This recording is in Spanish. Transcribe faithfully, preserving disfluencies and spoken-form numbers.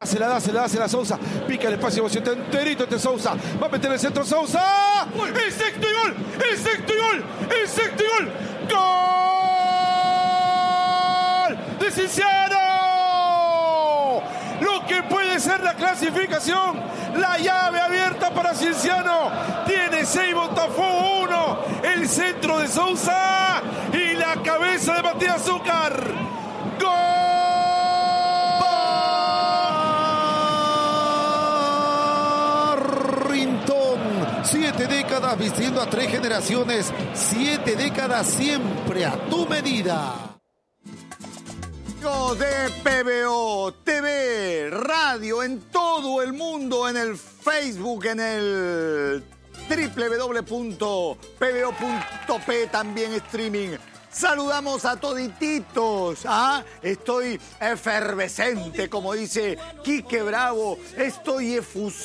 Se la da, se la da, se la Sousa. Pica el espacio, emoción enterito este Sousa. Va a meter el centro Sousa. El sexto y gol. El sexto y gol. El sexto y gol. ¡Gol! ¡De Cienciano! Lo que puede ser la clasificación. La llave abierta para Cienciano. Tiene seis, Botafogo uno. El centro de Sousa. Y la cabeza de Matías Zúcar. ¡Gol! Siete décadas vistiendo a tres generaciones. Siete décadas siempre a tu medida. De P B O, T V, radio en todo el mundo, en el Facebook, en el doble u doble u doble u punto p b o punto p, también streaming. Saludamos a todititos. ¿Ah? Estoy efervescente, como dice Quique Bravo. Estoy efusivo.